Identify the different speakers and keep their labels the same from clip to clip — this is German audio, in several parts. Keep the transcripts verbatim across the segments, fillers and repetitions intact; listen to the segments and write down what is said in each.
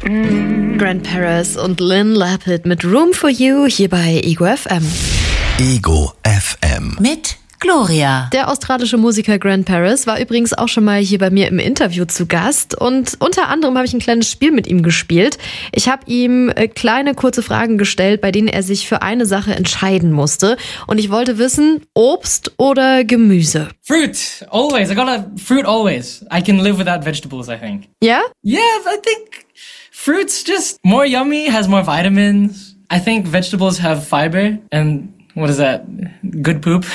Speaker 1: Grant Paris und Lynn Lapid mit Room for You hier bei Ego F M.
Speaker 2: Ego F M.
Speaker 3: Mit Gloria.
Speaker 1: Der australische Musiker Grant Paris war übrigens auch schon mal hier bei mir im Interview zu Gast und unter anderem habe ich ein kleines Spiel mit ihm gespielt. Ich habe ihm kleine, kurze Fragen gestellt, bei denen er sich für eine Sache entscheiden musste und ich wollte wissen, Obst oder Gemüse?
Speaker 4: Fruit, always. I gotta, fruit always. I can live without vegetables, I think.
Speaker 1: Ja?
Speaker 4: Yeah, I think fruit's just more yummy, has more vitamins. I think vegetables have fiber and what is that? Good poop?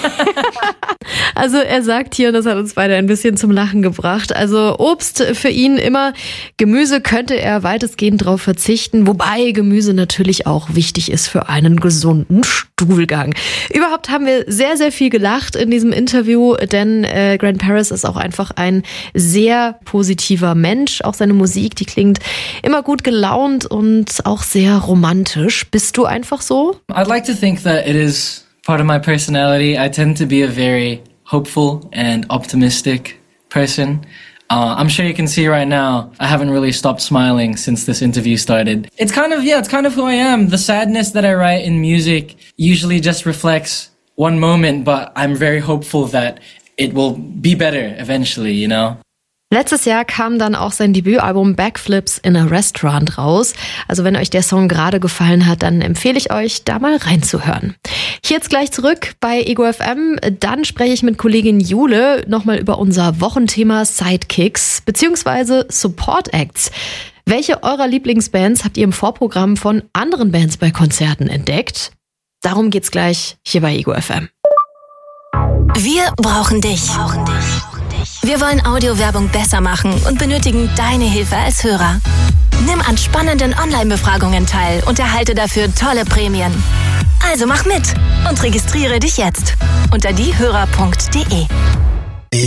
Speaker 1: Also er sagt hier, und das hat uns beide ein bisschen zum Lachen gebracht, also Obst für ihn immer, Gemüse könnte er weitestgehend drauf verzichten, wobei Gemüse natürlich auch wichtig ist für einen gesunden Stuhlgang. Überhaupt haben wir sehr, sehr viel gelacht in diesem Interview, denn äh, Grant Paris ist auch einfach ein sehr positiver Mensch. Auch seine Musik, die klingt immer gut gelaunt und auch sehr romantisch. Bist du einfach so?
Speaker 4: I'd like to think that it is part of my personality. I tend to be a very hopeful and optimistic person. Uh, I'm sure you can see right now, I haven't really stopped smiling since this interview started. It's kind of, yeah, it's kind of who I am. The sadness that I write in music usually just reflects one moment, but I'm very hopeful that it will be better eventually, you know?
Speaker 1: Letztes Jahr kam dann auch sein Debütalbum Backflips in a Restaurant raus. Also wenn euch der Song gerade gefallen hat, dann empfehle ich euch, da mal reinzuhören. Hier jetzt gleich zurück bei Ego F M. Dann spreche ich mit Kollegin Jule nochmal über unser Wochenthema Sidekicks bzw. Support Acts. Welche eurer Lieblingsbands habt ihr im Vorprogramm von anderen Bands bei Konzerten entdeckt? Darum geht's gleich hier bei Ego F M.
Speaker 3: Wir brauchen dich. Brauchen dich. Wir wollen Audiowerbung besser machen und benötigen deine Hilfe als Hörer. Nimm an spannenden Online-Befragungen teil und erhalte dafür tolle Prämien. Also mach mit und registriere dich jetzt unter diehörer punkt de.